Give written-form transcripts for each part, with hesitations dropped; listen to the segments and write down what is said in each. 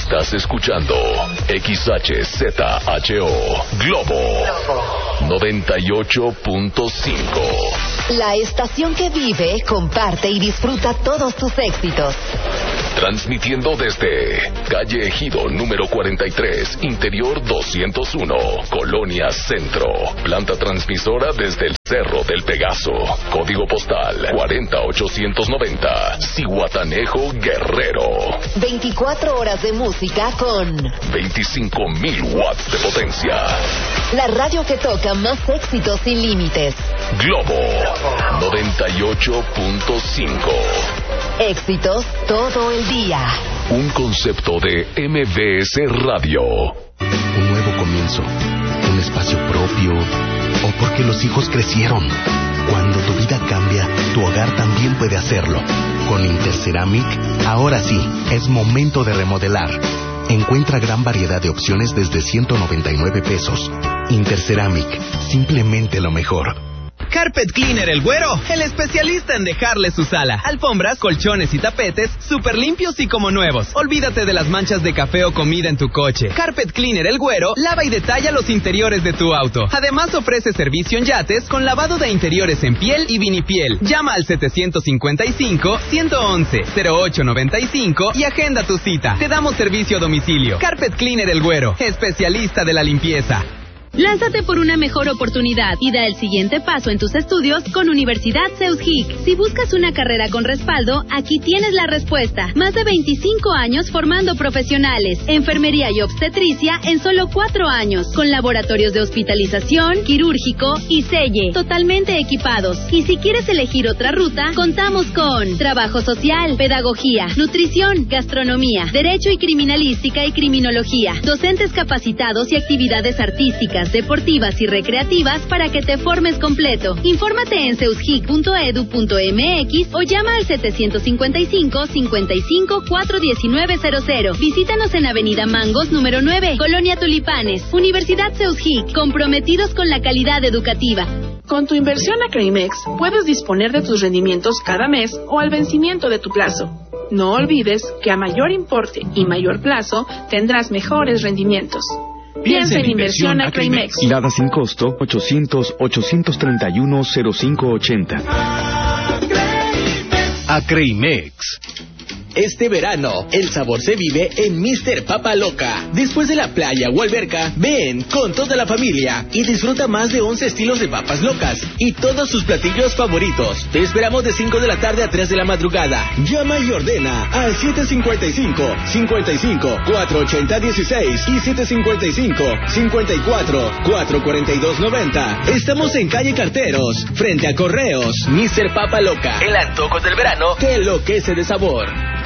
Estás escuchando XHZHO Globo 98.5. La estación que vive, comparte y disfruta todos tus éxitos. Transmitiendo desde Calle Ejido número 43, Interior 201, Colonia Centro. Planta transmisora desde el Cerro del Pegaso. Código postal 40890, Zihuatanejo, Guerrero. 24 horas de música con 25,000 watts de potencia. La radio que toca más éxitos sin límites. Globo 98.5. Éxitos todo el día. Un concepto de MBS Radio. Un nuevo comienzo, un espacio propio, o porque los hijos crecieron. Cuando tu vida cambia, tu hogar también puede hacerlo. Con Interceramic, ahora sí, es momento de remodelar. Encuentra gran variedad de opciones desde 199 pesos. Interceramic, simplemente lo mejor. Carpet Cleaner El Güero, el especialista en dejarle su sala. Alfombras, colchones y tapetes súper limpios y como nuevos. Olvídate de las manchas de café o comida en tu coche. Carpet Cleaner El Güero lava y detalla los interiores de tu auto. Además ofrece servicio en yates con lavado de interiores en piel y vinipiel. Llama al 755-111-0895 y agenda tu cita. Te damos servicio a domicilio. Carpet Cleaner El Güero, especialista de la limpieza. Lánzate por una mejor oportunidad y da el siguiente paso en tus estudios con Universidad Seusgic. Si buscas una carrera con respaldo, aquí tienes la respuesta. Más de 25 años formando profesionales. Enfermería y obstetricia en solo 4 años. Con laboratorios de hospitalización, quirúrgico y selle. Totalmente equipados. Y si quieres elegir otra ruta, contamos con trabajo social, pedagogía, nutrición, gastronomía, derecho y criminalística y criminología. Docentes capacitados y actividades artísticas, deportivas y recreativas para que te formes completo. Infórmate en seusgic.edu.mx o llama al 755-55-41900. Visítanos en Avenida Mangos, número 9, Colonia Tulipanes. Universidad Seusgic, comprometidos con la calidad educativa. Con tu inversión a Creimex, puedes disponer de tus rendimientos cada mes o al vencimiento de tu plazo. No olvides que a mayor importe y mayor plazo, tendrás mejores rendimientos. Piensa en inversión a Creimex. Dada sin costo, 800-831-0580. A Creimex. Este verano, el sabor se vive en Mr. Papa Loca. Después de la playa o alberca, ven con toda la familia y disfruta más de 11 estilos de papas locas y todos sus platillos favoritos. Te esperamos de 5 de la tarde a 3 de la madrugada. Llama y ordena al 755-55-480-16 y 755-54-442-90. Estamos en calle Carteros, frente a Correos. Mr. Papa Loca, el antojo del verano que enloquece de sabor.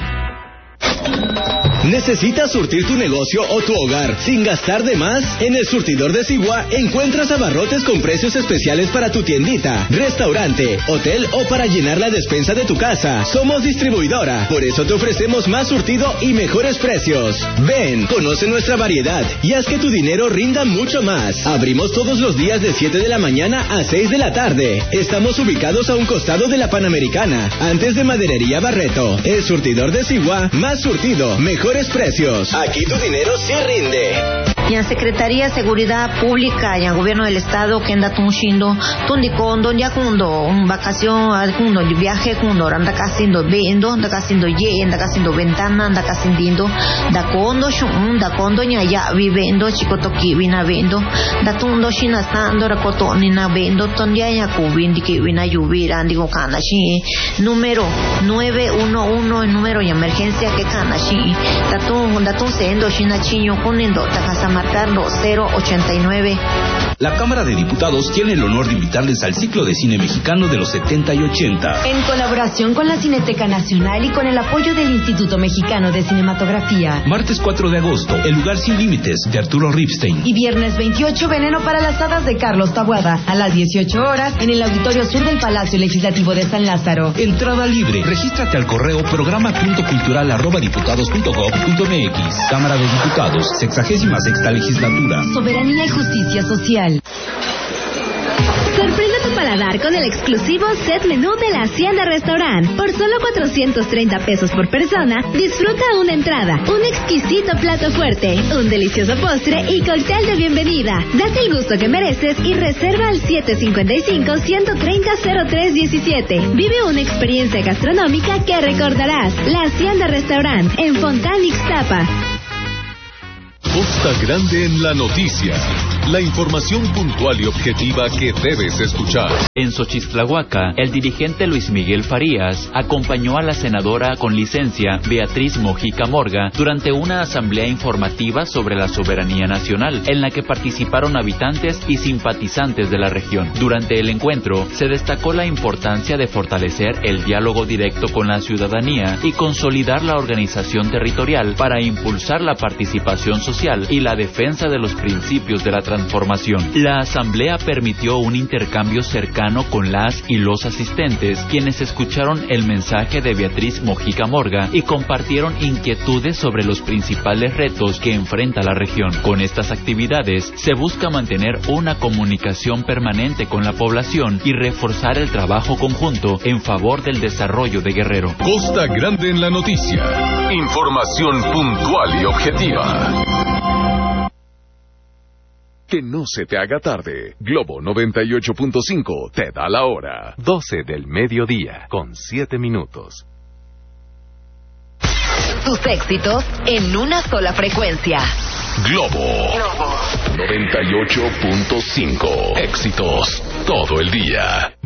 ¿Necesitas surtir tu negocio o tu hogar sin gastar de más? En el surtidor de Sigua encuentras abarrotes con precios especiales para tu tiendita, restaurante, hotel o para llenar la despensa de tu casa. Somos distribuidora, por eso te ofrecemos más surtido y mejores precios. Ven, conoce nuestra variedad y haz que tu dinero rinda mucho más. Abrimos todos los días de 7 de la mañana a 6 de la tarde. Estamos ubicados a un costado de la Panamericana, antes de Maderería Barreto. El surtidor de Sigua, más surtido, mejores precios. Aquí tu dinero sí rinde. Y en Secretaría de Seguridad Pública y en Gobierno del Estado que anda tunchindo tundikondo ya cuando vacación cuando viaje cuando anda haciendo vendo anda haciendo anda haciendo ventana anda haciendo da kondo ya vivendo chicotoki vina vendo da tundo shina stando rakoto nina vendo tondia ya kubindi que vina lluvira digo kanashi número 911 el número de emergencia que kanashi da tu sendo shina chiño poniendo takasa marcarlo 089. La Cámara de Diputados tiene el honor de invitarles al ciclo de cine mexicano de los 70 y 80. En colaboración con la Cineteca Nacional y con el apoyo del Instituto Mexicano de Cinematografía. Martes 4 de agosto, El lugar sin límites, de Arturo Ripstein. Y viernes 28, Veneno para las hadas, de Carlos Taboada. A las 18 horas, en el Auditorio Sur del Palacio Legislativo de San Lázaro. Entrada libre. Regístrate al correo programa.cultural@diputados.gov.mx. Cámara de Diputados, 66ª Legislatura. Soberanía y justicia social. Sorprende tu paladar con el exclusivo set menú de la Hacienda Restaurant. Por solo 430 pesos por persona, disfruta una entrada, un exquisito plato fuerte, un delicioso postre y cóctel de bienvenida. Date el gusto que mereces y reserva al 755-130-0317. Vive una experiencia gastronómica que recordarás. La Hacienda Restaurant en Fontán, Ixtapa. Costa Grande en la noticia. La información puntual y objetiva que debes escuchar. En Xochistlahuaca, el dirigente Luis Miguel Farías acompañó a la senadora con licencia Beatriz Mojica Morga durante una asamblea informativa sobre la soberanía nacional, en la que participaron habitantes y simpatizantes de la región. Durante el encuentro, se destacó la importancia de fortalecer el diálogo directo con la ciudadanía y consolidar la organización territorial para impulsar la participación social y la defensa de los principios de la transformación. La asamblea permitió un intercambio cercano con las y los asistentes, quienes escucharon el mensaje de Beatriz Mojica Morga y compartieron inquietudes sobre los principales retos que enfrenta la región. Con estas actividades se busca mantener una comunicación permanente con la población y reforzar el trabajo conjunto en favor del desarrollo de Guerrero. Costa Grande en la noticia. Información puntual y objetiva. Que no se te haga tarde. Globo 98.5 te da la hora. 12 del mediodía con 7 minutos. Tus éxitos en una sola frecuencia. Globo 98.5. Éxitos todo el día.